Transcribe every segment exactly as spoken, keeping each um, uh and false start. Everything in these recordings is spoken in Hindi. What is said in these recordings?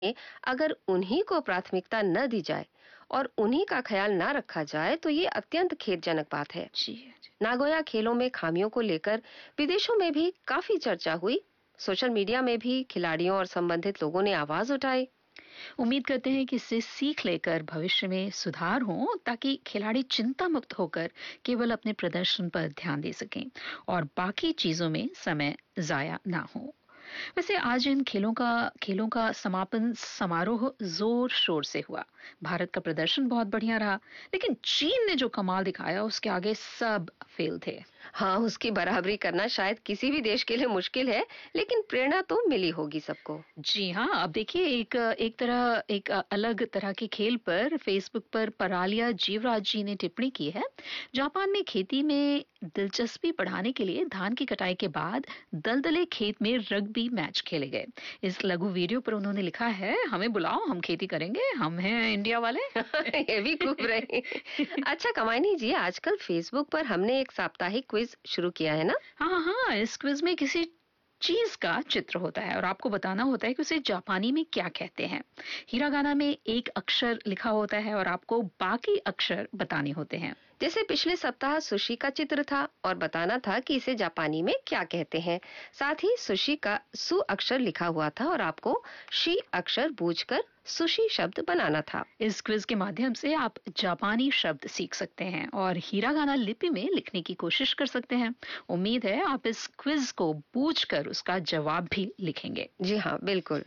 अगर उन्हीं को प्राथमिकता न दी जाए और उन्हीं का ख्याल न रखा जाए तो ये अत्यंत खेदजनक बात है। जी। नागोया खेलों में खामियों को लेकर विदेशों में भी काफी चर्चा हुई। सोशल मीडिया में भी खिलाड़ियों और संबंधित लोगों ने आवाज उठाई। उम्मीद करते हैं कि इससे सीख लेकर भविष्य में सुधार हो, ताकि खिलाड़ी चिंता मुक्त होकर केवल अपने प्रदर्शन पर ध्यान दे सकें और बाकी चीजों में समय जाया ना हो। वैसे आज इन खेलों का खेलों का समापन समारोह जोर शोर से हुआ। भारत का प्रदर्शन बहुत बढ़िया रहा, लेकिन चीन ने जो कमाल दिखाया उसके आगे सब फेल थे। हाँ, उसकी बराबरी करना शायद किसी भी देश के लिए मुश्किल है, लेकिन प्रेरणा तो मिली होगी सबको। जी हाँ, अब देखिए एक एक तरह एक अलग तरह के खेल पर फेसबुक पर परालिया जीवराज जी ने टिप्पणी की है। जापान में खेती में दिलचस्पी बढ़ाने के लिए धान की कटाई के बाद दलदले खेत में रग्बी मैच खेले गए। इस लघु वीडियो पर उन्होंने लिखा है, हमें बुलाओ, हम खेती करेंगे, हम हैं इंडिया वाले। ये भी खूब रही। अच्छा कमाइनी जी, आजकल फेसबुक पर हमने एक साप्ताहिक क्विज शुरू किया है ना? हाँ हाँ, इस क्विज में किसी चीज का चित्र होता है और आपको बताना होता है कि उसे जापानी में क्या कहते हैं। हिरागाना में एक अक्षर लिखा होता है और आपको बाकी अक्षर बताने होते हैं। जैसे पिछले सप्ताह सुशी का चित्र था और बताना था कि इसे जापानी में क्या कहते हैं। साथ ही सुशी का सु अक्षर लिखा हुआ था और आपको शी अक्षर बूझकर सुशी शब्द बनाना था। इस क्विज के माध्यम से आप जापानी शब्द सीख सकते हैं और हिरागाना लिपि में लिखने की कोशिश कर सकते हैं। उम्मीद है आप इस क्विज को बूझकर उसका जवाब भी लिखेंगे। जी हाँ, बिल्कुल।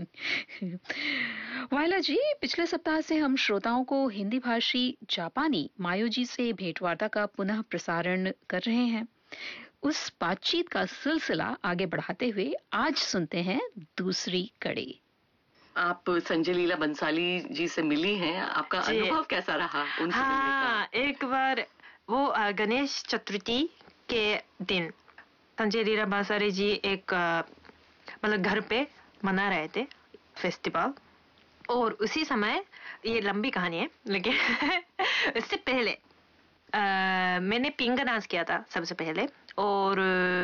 वायला जी, पिछले सप्ताह से हम श्रोताओं को हिंदी भाषी जापानी मायोजी से भेंटवार्ता का पुनः प्रसारण कर रहे हैं। उस बातचीत का सिलसिला आगे बढ़ाते हुए आज सुनते हैं दूसरी कड़ी। आप संजय लीला बंसाली जी से मिली हैं, आपका अनुभव कैसा रहा उनसे हाँ, मिलने का? एक बार वो गणेश चतुर्थी के दिन संजय लीला बंसाली जी एक मतलब घर पे मना रहे थे फेस्टिवल, और उसी समय, ये लंबी कहानी है लेकिन इससे पहले आ, मैंने पिंग डांस किया था सबसे पहले, और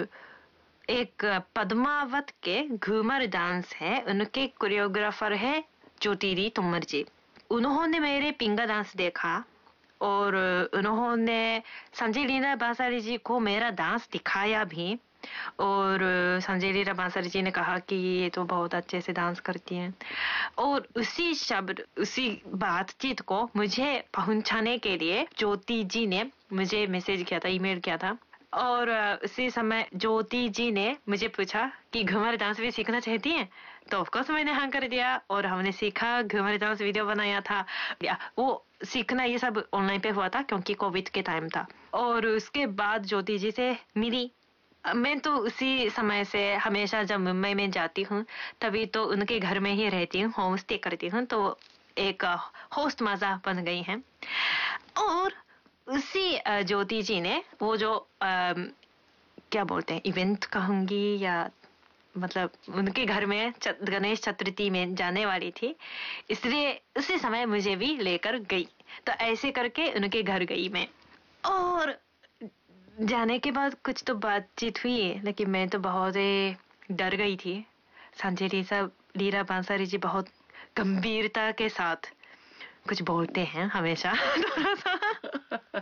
एक पद्मावत के घूमर डांस है, उनके कोरियोग्राफर है ज्योतिरी तोमर जी। उन्होंने मेरे पिंगा डांस देखा और उन्होंने संजय लीला बंसाली जी को मेरा डांस दिखाया भी, और संजय लीला बंसाली जी ने कहा कि ये तो बहुत अच्छे से डांस करती हैं। और उसी शब्द उसी बातचीत को मुझे पहुंचाने के लिए ज्योति जी ने मुझे मैसेज किया था, ईमेल किया था, और उसी समय ज्योति जी ने मुझे पूछा कि घूमर डांस भी सीखना चाहती हैं, तो ऑफकोर्स मैंने हाँ कर दिया और हमने सीखा, घूमर डांस वीडियो बनाया था। वो सीखना ये सब ऑनलाइन पे हुआ था क्योंकि कोविड के टाइम था। और उसके बाद ज्योति जी से मिली। मैं तो उसी समय से हमेशा जब मुंबई में जाती हूँ तभी तो उनके घर में ही रहती हूँ, होम स्टे करती हूँ, तो एक होस्ट मजा बन गई है। और उसी ज्योति जी ने वो जो आ, क्या बोलते हैं इवेंट कहूंगी या मतलब उनके घर में गणेश चतुर्थी में जाने वाली थी, इसलिए उसी समय मुझे भी लेकर गई। तो ऐसे करके उनके घर गई मैं, और जाने के बाद कुछ तो बातचीत हुई है, लेकिन मैं तो बहुत डर गई थी। संजय लीला बंसाली जी बहुत गंभीरता के साथ कुछ बोलते हैं हमेशा थोड़ा सा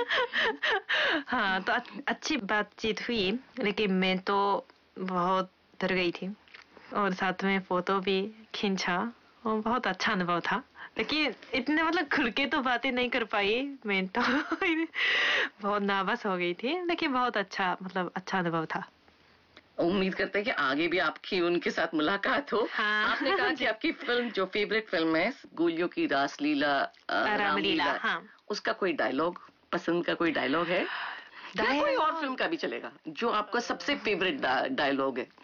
हाँ, तो अच्छी बातचीत हुई, लेकिन मैं तो बहुत डर गई थी। और साथ में फोटो भी खींचा और बहुत अच्छा अनुभव था, लेकिन इतने मतलब खुल के तो बातें नहीं कर पाई मैं तो बहुत नर्वस हो गई थी, लेकिन बहुत अच्छा मतलब अच्छा अनुभव था। उम्मीद करते हैं कि आगे भी आपकी उनके साथ मुलाकात हो। हाँ। आपने कहा कि आपकी फिल्म जो फेवरेट फिल्म है गोलियों की रासलीला रामलीला, हाँ, उसका कोई डायलॉग पसंद का कोई डायलॉग है? कोई और फिल्म का भी चलेगा जो आपका सबसे फेवरेट डायलॉग है?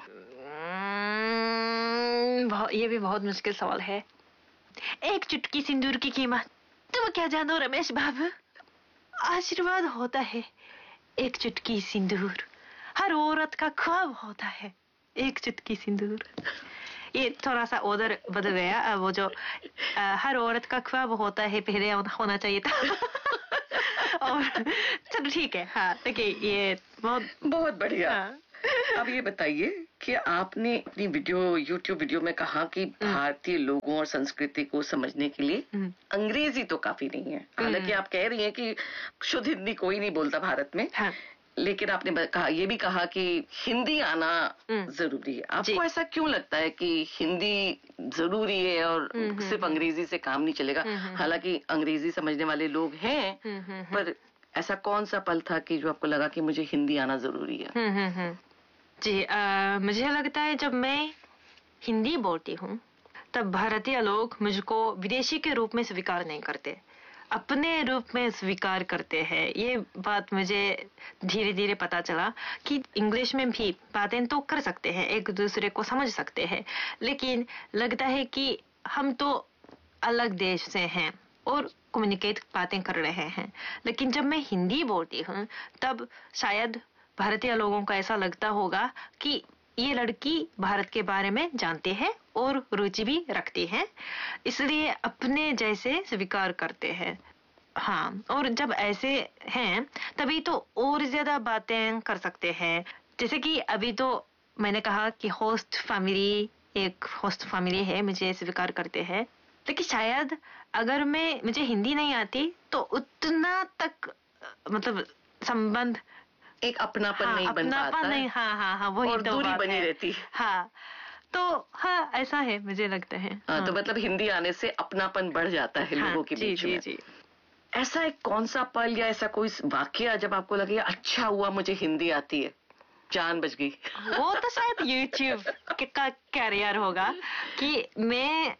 ये भी बहुत मुश्किल सवाल है। एक चुटकी सिंदूर की कीमत तुम क्या जानो रमेश बाबू, आशीर्वाद होता है एक चुटकी सिंदूर, हर औरत का ख्वाब होता है एक चुटकी सिंदूर। ये थोड़ा सा उधर बदल गया, वो जो आ, हर औरत का ख्वाब होता है पहले होना चाहिए था। और चलो ठीक है, हाँ देखिए ये बहुत बहुत बढ़िया। हाँ। अब ये बताइए कि आपने अपनी वीडियो यूट्यूब वीडियो में कहा कि भारतीय लोगों और संस्कृति को समझने के लिए अंग्रेजी तो काफी नहीं है। हालांकि आप कह रही हैं कि शुद्ध हिंदी कोई नहीं बोलता भारत में, हाँ। लेकिन आपने कहा ये भी कहा कि हिंदी आना जरूरी है। आपको ऐसा क्यों लगता है कि हिंदी जरूरी है और सिर्फ अंग्रेजी से काम नहीं चलेगा? हालांकि अंग्रेजी समझने वाले लोग हैं, पर ऐसा कौन सा पल था कि जो आपको लगा कि मुझे हिंदी आना जरूरी है? जी, आ, मुझे लगता है जब मैं हिंदी बोलती हूँ तब भारतीय लोग मुझको विदेशी के रूप में स्वीकार नहीं करते, अपने रूप में स्वीकार करते हैं। ये बात मुझे धीरे धीरे पता चला कि इंग्लिश में भी बातें तो कर सकते हैं, एक दूसरे को समझ सकते हैं, लेकिन लगता है कि हम तो अलग देश से हैं और कम्युनिकेट बातें कर रहे हैं। लेकिन जब मैं हिंदी बोलती हूँ तब शायद भारतीय लोगों को ऐसा लगता होगा कि ये लड़की भारत के बारे में जानते हैं और रुचि भी रखती है, इसलिए अपने जैसे स्वीकार करते हैं। हाँ, और जब ऐसे हैं तभी तो और ज्यादा बातें कर सकते हैं। जैसे कि अभी तो मैंने कहा कि होस्ट फैमिली, एक होस्ट फैमिली है, मुझे स्वीकार करते हैं, लेकिन शायद अगर मैं मुझे हिंदी नहीं आती तो उतना तक मतलब संबंध, एक अपनापन हाँ, नहीं बन पाता नहीं, हाँ हाँ हाँ वही और तो दूरी बात बनी है। रहती। हाँ, तो हाँ ऐसा है, मुझे लगता है। हाँ, हाँ। तो मतलब हिंदी आने से अपनापन बढ़ जाता है हाँ, लोगों के जी, बीच जी, में। जी। ऐसा एक कौन सा पल या ऐसा कोई वाकया जब आपको लगे अच्छा हुआ मुझे हिंदी आती है, जान बच गई? वो तो शायद यूट्यूब का कैरियर होगा कि मैं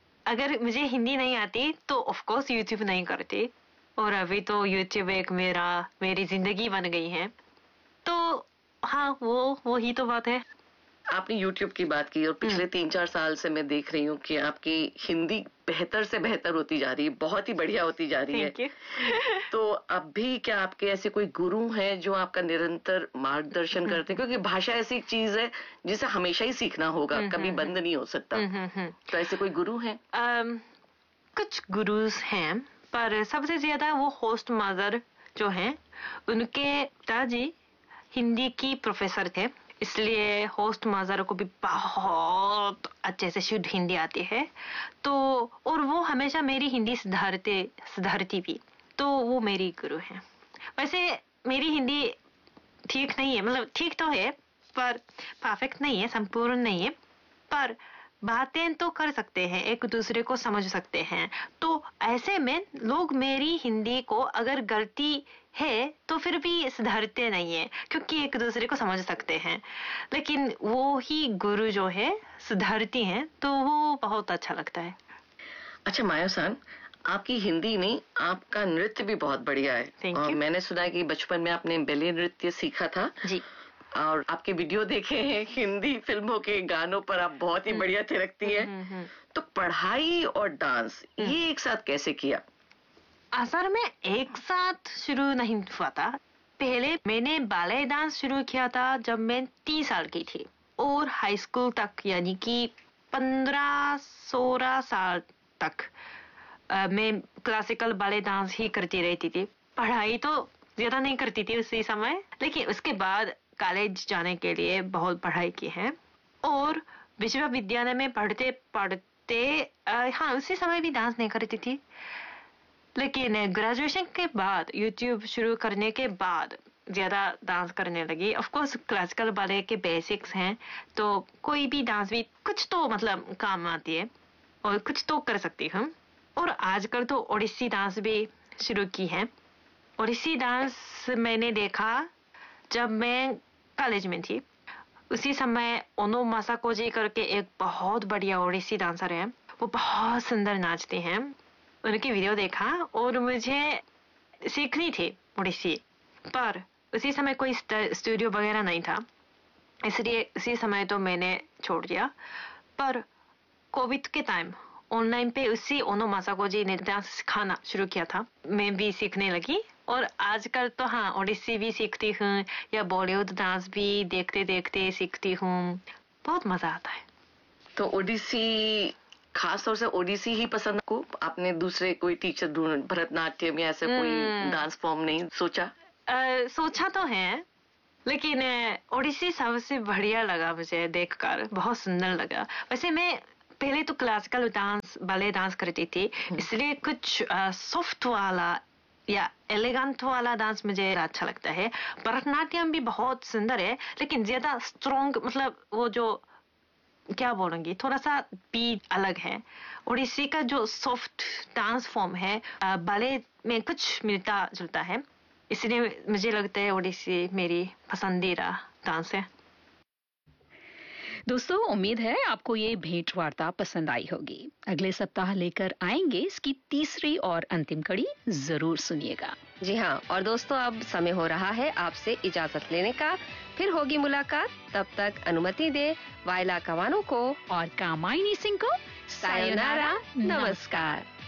अगर मुझे हिंदी नहीं आती तो ऑफ कोर्स यूट्यूब नहीं करती, और अभी तो यूट्यूब एक मेरा मेरी जिंदगी बन गई है। तो हाँ, वो वो ही तो बात है। आपने यूट्यूब की बात की और पिछले तीन चार साल से मैं देख रही हूँ कि आपकी हिंदी बेहतर से बेहतर होती जा रही है, बहुत ही बढ़िया होती जा रही है। तो अब भी क्या आपके ऐसे कोई गुरु हैं जो आपका निरंतर मार्गदर्शन करते हैं? क्योंकि भाषा ऐसी एक चीज है जिसे हमेशा ही सीखना होगा, कभी बंद नहीं हो सकता। तो ऐसे कोई गुरु हैं? कुछ गुरुज हैं, पर सबसे ज्यादा वो होस्ट मदर जो हैं, उनके पिताजी हिंदी की प्रोफेसर थे, इसलिए होस्ट मदर को भी बहुत अच्छे से शुद्ध हिंदी आती है। तो और वो हमेशा मेरी हिंदी सुधारते सुधारती भी, तो वो मेरी गुरु हैं। वैसे मेरी हिंदी ठीक नहीं है, मतलब ठीक तो है पर परफेक्ट नहीं है, संपूर्ण नहीं है, पर बातें तो कर सकते हैं, एक दूसरे को समझ सकते हैं। तो ऐसे में लोग मेरी हिंदी को अगर गलती है तो फिर भी सुधारते नहीं है, क्योंकि एक दूसरे को समझ सकते हैं। लेकिन वो ही गुरु जो है सुधारती हैं, तो वो बहुत अच्छा लगता है। अच्छा माया-सान, आपकी हिंदी नहीं, आपका नृत्य भी बहुत बढ़िया है। और मैंने सुना है कि बचपन में आपने बैले नृत्य सीखा था जी, और आपके वीडियो देखे हैं, हिंदी फिल्मों के गानों पर आप बहुत ही बढ़िया थिरकती है। तो पढ़ाई और डांस ये एक साथ कैसे किया? असल में एक साथ शुरू नहीं हुआ था। पहले मैंने बैले डांस शुरू किया था जब मैं तीस साल की थी, और हाई स्कूल तक यानी कि पंद्रह सोलह साल तक आ, मैं क्लासिकल बैले डांस ही करती रहती थी। पढ़ाई तो ज्यादा नहीं करती थी उसी समय, लेकिन उसके बाद कॉलेज जाने के लिए बहुत पढ़ाई की है, और विश्वविद्यालय में पढ़ते पढ़ते हाँ उसी समय भी डांस नहीं करती थी। लेकिन ग्रेजुएशन के बाद यूट्यूब शुरू करने के बाद ज्यादा डांस करने लगी। ऑफ कोर्स क्लासिकल बैले के बेसिक्स हैं, तो कोई भी डांस भी कुछ तो मतलब काम आती है और कुछ तो कर सकती हूँ। और आजकल तो ओडिसी डांस भी शुरू की है। ओडिसी डांस मैंने देखा जब मैं कॉलेज में थी, उसी समय ओनो मासाकोजी करके एक बहुत बढ़िया ओडिसी डांसर है, वो बहुत सुंदर नाचते हैं। उनकी वीडियो देखा और मुझे सीखनी थी ओडिसी, पर उसी समय कोई स्टूडियो वगैरह नहीं था, इसलिए उसी समय तो मैंने छोड़ दिया। पर कोविड के टाइम ऑनलाइन पे उसी ओनो मासाकोजी ने डांस सिखाना शुरू किया था, मैं भी सीखने लगी। और आजकल तो हाँ ओडिसी भी सीखती हूँ या बॉलीवुड डांस भी देखते देखते सीखती हूँ, बहुत मजा आता है। तो ओडिसी, खास तौर से ओडिसी ही पसंद को? आपने दूसरे कोई टीचर ढूंढ, भरतनाट्यम या ऐसा कोई डांस फॉर्म नहीं सोचा? आ, सोचा तो है, लेकिन ओडिसी सबसे बढ़िया लगा मुझे देखकर, बहुत सुंदर लगा। वैसे मैं पहले तो क्लासिकल डांस, बैले डांस करती थी, इसलिए कुछ सॉफ्ट वाला या एलिगेंट वाला डांस मुझे अच्छा लगता है। भरतनाट्यम भी बहुत सुंदर है, लेकिन ज्यादा स्ट्रॉन्ग, मतलब वो जो क्या बोलूंगी, थोड़ा सा बीट अलग है। ओडिसी का जो सॉफ्ट डांस फॉर्म है, बैले में कुछ मिलता जुलता है, इसलिए मुझे लगता है ओडिसी मेरी पसंदीदा डांस है। दोस्तों, उम्मीद है आपको ये भेंट वार्ता पसंद आई होगी। अगले सप्ताह लेकर आएंगे इसकी तीसरी और अंतिम कड़ी, जरूर सुनिएगा। जी हाँ, और दोस्तों अब समय हो रहा है आपसे इजाजत लेने का। फिर होगी मुलाकात, तब तक अनुमति दे वायला कवानो को और कामायनी सिंह को सायोनारा, नमस्कार।